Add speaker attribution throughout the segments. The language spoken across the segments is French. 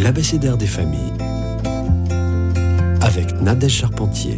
Speaker 1: L'abécédaire des familles avec Nadège Charpentier.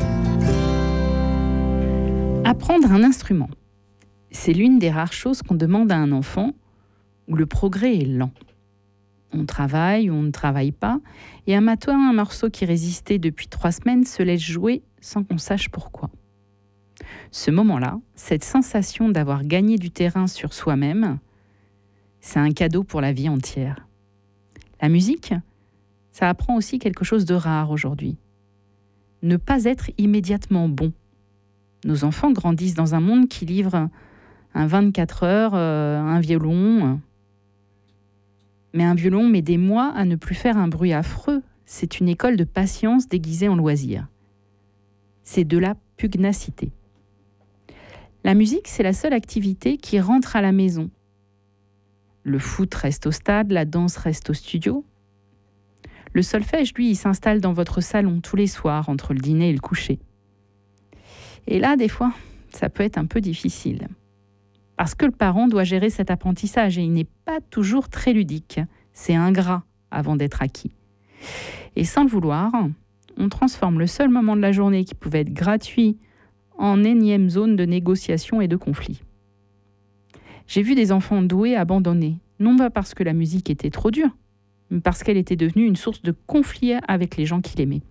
Speaker 2: Apprendre un instrument, c'est l'une des rares choses qu'on demande à un enfant où le progrès est lent. On travaille ou on ne travaille pas, et un morceau qui résistait depuis 3 semaines se laisse jouer sans qu'on sache pourquoi. Ce moment-là, cette sensation d'avoir gagné du terrain sur soi-même, c'est un cadeau pour la vie entière. La musique, ça apprend aussi quelque chose de rare aujourd'hui. Ne pas être immédiatement bon. Nos enfants grandissent dans un monde qui livre un 24 heures, un violon. Mais un violon met des mois à ne plus faire un bruit affreux. C'est une école de patience déguisée en loisir. C'est de la pugnacité. La musique, c'est la seule activité qui rentre à la maison. Le foot reste au stade, la danse reste au studio. Le solfège, lui, il s'installe dans votre salon tous les soirs, entre le dîner et le coucher. Et là, des fois, ça peut être un peu difficile. Parce que le parent doit gérer cet apprentissage et il n'est pas toujours très ludique. C'est ingrat avant d'être acquis. Et sans le vouloir, on transforme le seul moment de la journée qui pouvait être gratuit en énième zone de négociation et de conflit. J'ai vu des enfants doués abandonnés, non pas parce que la musique était trop dure, mais parce qu'elle était devenue une source de conflit avec les gens qui l'aimaient.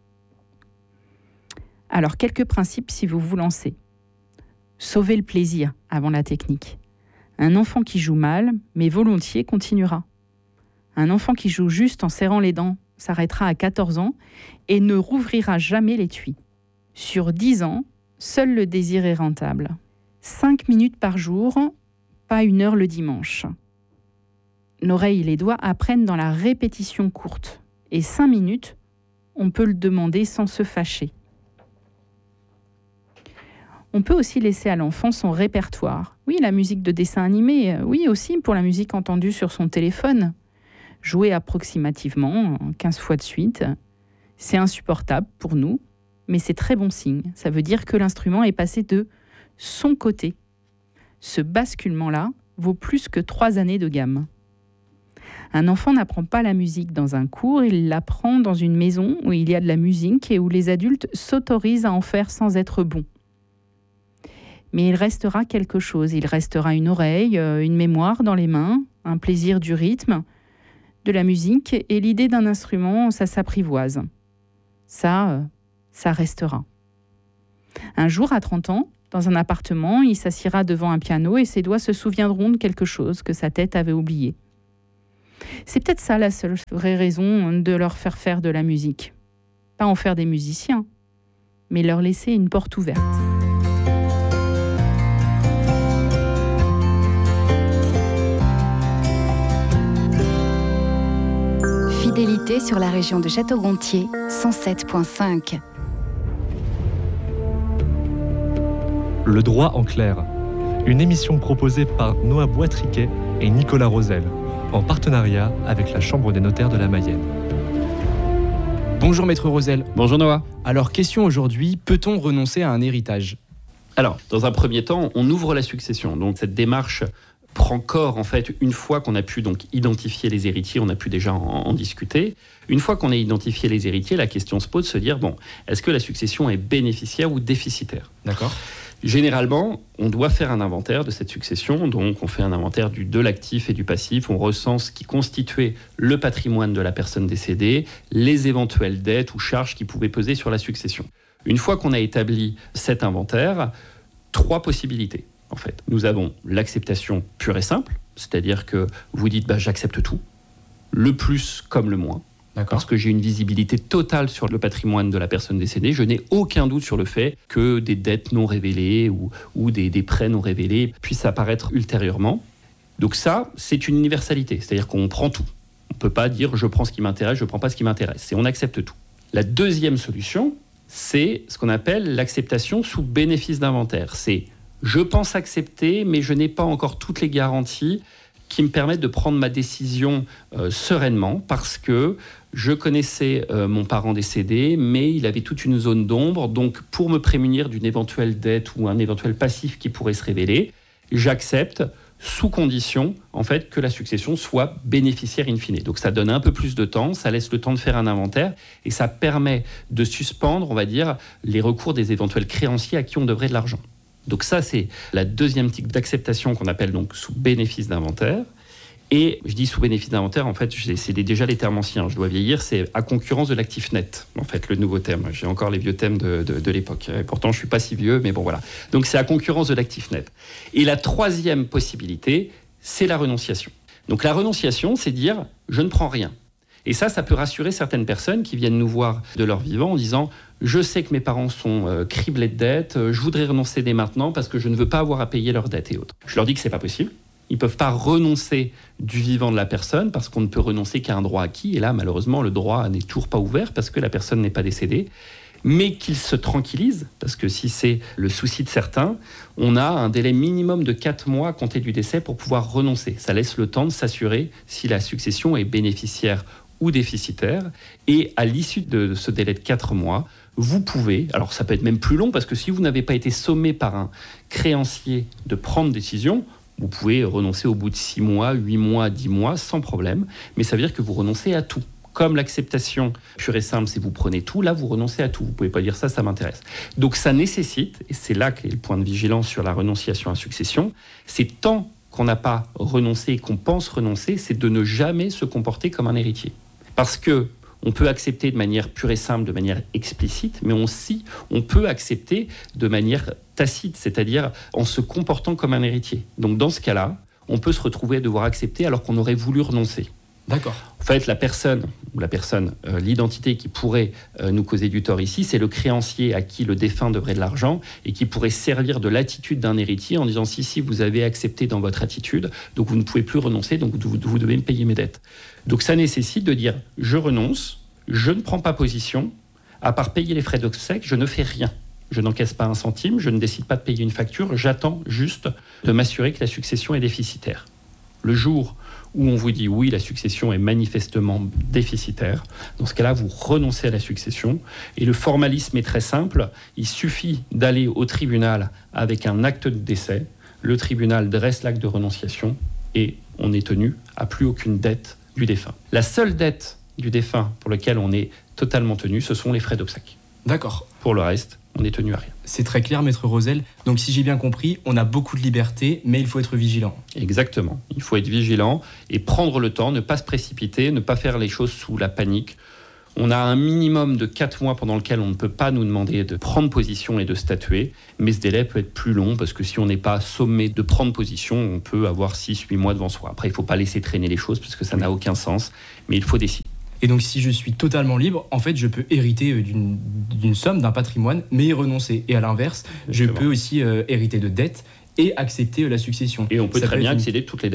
Speaker 2: Alors, quelques principes si vous vous lancez. Sauvez le plaisir avant la technique. Un enfant qui joue mal, mais volontiers, continuera. Un enfant qui joue juste en serrant les dents s'arrêtera à 14 ans et ne rouvrira jamais l'étui. Sur 10 ans, seul le désir est rentable. 5 minutes par jour, pas 1 heure le dimanche. L'oreille et les doigts apprennent dans la répétition courte. Et 5 minutes, on peut le demander sans se fâcher. On peut aussi laisser à l'enfant son répertoire. Oui, la musique de dessin animé, oui aussi pour la musique entendue sur son téléphone. Jouer approximativement 15 fois de suite, c'est insupportable pour nous, mais c'est très bon signe. Ça veut dire que l'instrument est passé de son côté. Ce basculement-là vaut plus que 3 années de gamme. Un enfant n'apprend pas la musique dans un cours, il l'apprend dans une maison où il y a de la musique et où les adultes s'autorisent à en faire sans être bons. Mais il restera quelque chose, il restera une oreille, une mémoire dans les mains, un plaisir du rythme, de la musique, et l'idée d'un instrument, ça s'apprivoise. Ça restera. Un jour, à 30 ans, dans un appartement, il s'assiera devant un piano et ses doigts se souviendront de quelque chose que sa tête avait oublié. C'est peut-être ça la seule vraie raison de leur faire de la musique. Pas en faire des musiciens, mais leur laisser une porte ouverte.
Speaker 3: Fidélité sur la région de Château-Gontier, 107.5.
Speaker 4: Le droit en clair, une émission proposée par Noah Boitriquet et Nicolas Rosel, en partenariat avec la Chambre des notaires de la Mayenne.
Speaker 5: Bonjour Maître Rosel.
Speaker 6: Bonjour Noah.
Speaker 5: Alors, question aujourd'hui, peut-on renoncer à un héritage ?
Speaker 6: Alors, dans un premier temps, on ouvre la succession. Donc cette démarche prend corps, en fait, une fois qu'on a pu donc identifier les héritiers, on a pu déjà en discuter. Une fois qu'on a identifié les héritiers, la question se pose de se dire, est-ce que la succession est bénéficiaire ou déficitaire ?
Speaker 5: D'accord.
Speaker 6: Généralement, on doit faire un inventaire de cette succession, donc on fait un inventaire de l'actif et du passif, on recense ce qui constituait le patrimoine de la personne décédée, les éventuelles dettes ou charges qui pouvaient peser sur la succession. Une fois qu'on a établi cet inventaire, 3 possibilités. En fait, nous avons l'acceptation pure et simple, c'est-à-dire que vous dites j'accepte tout, le plus comme le moins.
Speaker 5: D'accord.
Speaker 6: Parce que j'ai une visibilité totale sur le patrimoine de la personne décédée. Je n'ai aucun doute sur le fait que des dettes non révélées ou des prêts non révélés puissent apparaître ultérieurement. Donc ça, c'est une universalité, c'est-à-dire qu'on prend tout. On ne peut pas dire je prends ce qui m'intéresse, je ne prends pas ce qui m'intéresse. On accepte tout. La deuxième solution, c'est ce qu'on appelle l'acceptation sous bénéfice d'inventaire. C'est je pense accepter, mais je n'ai pas encore toutes les garanties qui me permettent de prendre ma décision sereinement parce que je connaissais mon parent décédé, mais il avait toute une zone d'ombre. Donc, pour me prémunir d'une éventuelle dette ou un éventuel passif qui pourrait se révéler, j'accepte sous condition en fait que la succession soit bénéficiaire in fine. Donc ça donne un peu plus de temps, ça laisse le temps de faire un inventaire et ça permet de suspendre, on va dire, les recours des éventuels créanciers à qui on devrait de l'argent. Donc ça, c'est la deuxième type d'acceptation qu'on appelle donc sous bénéfice d'inventaire. Et je dis sous bénéfice d'inventaire, en fait, c'est déjà les termes anciens, je dois vieillir, c'est à concurrence de l'actif net, en fait, le nouveau terme. J'ai encore les vieux thèmes de l'époque. Et pourtant, je ne suis pas si vieux, mais bon, voilà. Donc, c'est à concurrence de l'actif net. Et la troisième possibilité, c'est la renonciation. Donc, la renonciation, c'est dire « je ne prends rien ». Et ça peut rassurer certaines personnes qui viennent nous voir de leur vivant en disant « je sais que mes parents sont criblés de dettes, je voudrais renoncer dès maintenant parce que je ne veux pas avoir à payer leurs dettes et autres ». Je leur dis que ce n'est pas possible. Ils ne peuvent pas renoncer du vivant de la personne parce qu'on ne peut renoncer qu'à un droit acquis. Et là, malheureusement, le droit n'est toujours pas ouvert parce que la personne n'est pas décédée. Mais qu'ils se tranquillisent, parce que si c'est le souci de certains, on a un délai minimum de 4 mois à compter du décès pour pouvoir renoncer. Ça laisse le temps de s'assurer si la succession est bénéficiaire ou déficitaire. Et à l'issue de ce délai de 4 mois, vous pouvez, alors ça peut être même plus long, parce que si vous n'avez pas été sommé par un créancier de prendre décision, vous pouvez renoncer au bout de 6 mois, 8 mois, 10 mois, sans problème. Mais ça veut dire que vous renoncez à tout. Comme l'acceptation pure et simple, c'est vous prenez tout, là, vous renoncez à tout. Vous ne pouvez pas dire ça m'intéresse. Donc ça nécessite, et c'est là qu'est le point de vigilance sur la renonciation à succession, c'est tant qu'on n'a pas renoncé et qu'on pense renoncer, c'est de ne jamais se comporter comme un héritier. Parce que on peut accepter de manière pure et simple, de manière explicite, mais aussi on peut accepter de manière tacite, c'est-à-dire en se comportant comme un héritier. Donc dans ce cas-là, on peut se retrouver à devoir accepter alors qu'on aurait voulu renoncer.
Speaker 5: D'accord.
Speaker 6: En fait, l'identité qui pourrait nous causer du tort ici, c'est le créancier à qui le défunt devrait de l'argent et qui pourrait servir de l'attitude d'un héritier en disant si vous avez accepté dans votre attitude, donc vous ne pouvez plus renoncer, donc vous devez me payer mes dettes. Donc ça nécessite de dire je renonce, je ne prends pas position, à part payer les frais d'obsèques, je ne fais rien. Je n'encaisse pas un centime, je ne décide pas de payer une facture, j'attends juste de m'assurer que la succession est déficitaire. Le jour où on vous dit oui, la succession est manifestement déficitaire, dans ce cas-là, vous renoncez à la succession. Et le formalisme est très simple, il suffit d'aller au tribunal avec un acte de décès, le tribunal dresse l'acte de renonciation et on est tenu à plus aucune dette du défunt. La seule dette du défunt pour laquelle on est totalement tenu, ce sont les frais d'obsèques.
Speaker 5: D'accord.
Speaker 6: Pour le reste, on n'est tenu à rien.
Speaker 5: C'est très clair, Maître Rosel. Donc si j'ai bien compris, on a beaucoup de liberté, mais il faut être vigilant.
Speaker 6: Exactement. Il faut être vigilant et prendre le temps, ne pas se précipiter, ne pas faire les choses sous la panique. On a un minimum de 4 mois pendant lequel on ne peut pas nous demander de prendre position et de statuer, mais ce délai peut être plus long parce que si on n'est pas sommé de prendre position, on peut avoir 6-8 mois devant soi. Après, il ne faut pas laisser traîner les choses parce que ça n'a aucun sens, mais il faut décider.
Speaker 5: Et donc, si je suis totalement libre, en fait, je peux hériter d'une somme, d'un patrimoine, mais y renoncer. Et à l'inverse, je peux aussi hériter de dettes et accepter la succession.
Speaker 6: Et on peut très bien accéder à toutes les dettes.